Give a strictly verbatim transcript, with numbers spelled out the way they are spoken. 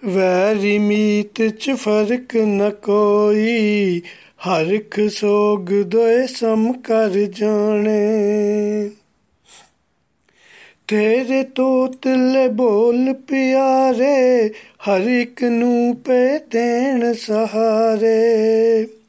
Very ਮੀਤ ਚ ਫਰਕ ਨ ਕੋਈ, ਹਰ ਇੱਕ ਸੋਗ ਦੋਏ ਸਮ ਕਰ ਜਾਣੇ। ਤੇਰੇ ਤੋਤਲੇ ਬੋਲ ਪਿਆਰੇ, ਹਰ ਇੱਕ ਨੂੰ ਪਏ ਦੇਣ ਸਹਾਰੇ।